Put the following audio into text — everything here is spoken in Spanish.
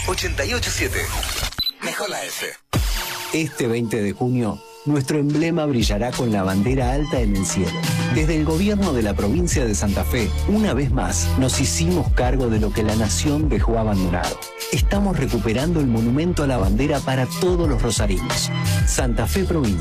887. Mejor la F. Este 20 de junio, nuestro emblema brillará con la bandera alta en el cielo. Desde el gobierno de la provincia de Santa Fe, una vez más, nos hicimos cargo de lo que la nación dejó abandonado. Estamos recuperando el monumento a la bandera para todos los rosarinos. Santa Fe Provincia.